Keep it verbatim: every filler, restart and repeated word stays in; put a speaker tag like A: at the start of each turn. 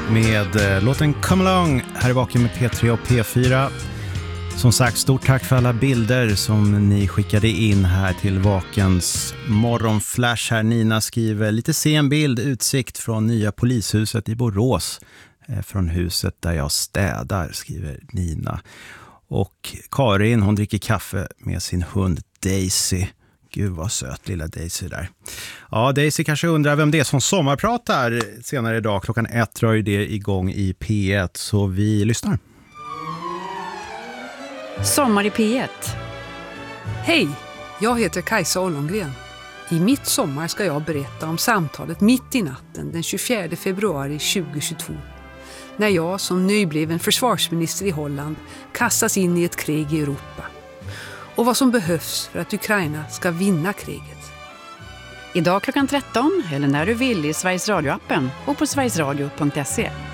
A: med eh, låten Come Along här i Vaken med P tre och P fyra. Som sagt, stort tack för alla bilder som ni skickade in här till Vakens morgonflash här. Nina skriver lite sen bild, utsikt från nya polishuset i Borås. Eh, från huset där jag städar, skriver Nina. Och Karin, hon dricker kaffe med sin hund Daisy. Gud vad söt lilla Daisy där. Ja, Daisy kanske undrar vem det är som sommarpratar senare idag. Klockan ett drar ju det igång i P ett, så vi lyssnar.
B: Sommar i P ett.
C: Hej, jag heter Kajsa Ollongren. I mitt sommar ska jag berätta om samtalet mitt i natten den tjugofjärde februari tjugohundratjugotvå. När jag som nybliven försvarsminister i Holland kastas in i ett krig i Europa. Och vad som behövs för att Ukraina ska vinna kriget.
B: Idag klockan tretton eller när du vill i Sveriges Radio-appen och på sverigesradio punkt se.